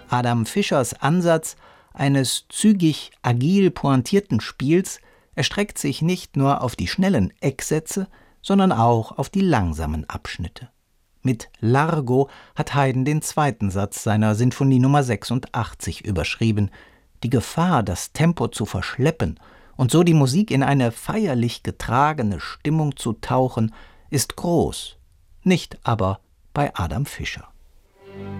Adam Fischers Ansatz eines zügig, agil pointierten Spiels erstreckt sich nicht nur auf die schnellen Ecksätze, sondern auch auf die langsamen Abschnitte. Mit Largo hat Haydn den zweiten Satz seiner Sinfonie Nummer 86 überschrieben. Die Gefahr, das Tempo zu verschleppen und so die Musik in eine feierlich getragene Stimmung zu tauchen, ist groß, nicht aber bei Adam Fischer.